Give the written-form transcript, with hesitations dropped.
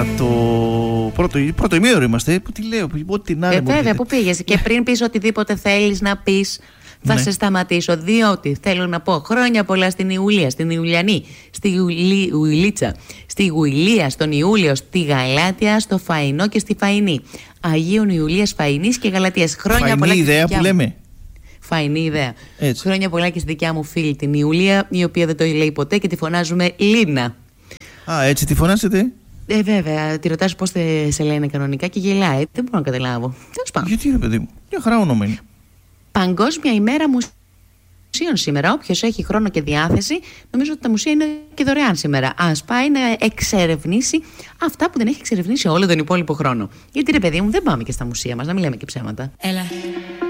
για το πρώτο ημίωρο είμαστε. Τι λέω, ό,τι να είναι. Βέβαια, πού πήγες? Και πριν πεις οτιδήποτε θέλεις να πεις, θα σε σταματήσω, διότι θέλω να πω χρόνια πολλά στην Ιουλία, στην Ιουλιανή, στη Ιουλίτσα, στη Γουιλία, στον Ιούλιο, στη Γαλάτια, στο Φαϊνό και στη Φαϊνή. Αγίων Ιουλίας, Φαϊνής και Γαλατίας. Χρόνια πολλά. Φαϊνή ιδέα που λέμε. Φαϊνή ιδέα. Έτσι. Χρόνια πολλά και στη δικιά μου φίλη την Ιουλία, η οποία δεν το λέει ποτέ και τη φωνάζουμε Λίνα. Α, έτσι τη φωνάσετε? Βέβαια, τη ρωτάς πώς σε λένε κανονικά και γελάει. Δεν μπορώ να καταλάβω. Τέλος πάντων. Γιατί ρε παιδί μου, μια χαρά όνομα είναι. Παγκόσμια ημέρα μουσείων σήμερα. Όποιος έχει χρόνο και διάθεση, νομίζω ότι τα μουσεία είναι και δωρεάν σήμερα. Ας πάει να εξερευνήσει αυτά που δεν έχει εξερευνήσει όλο τον υπόλοιπο χρόνο. Γιατί ρε παιδί μου, δεν πάμε και στα μουσεία μας, να μην λέμε και ψέματα. Έλα.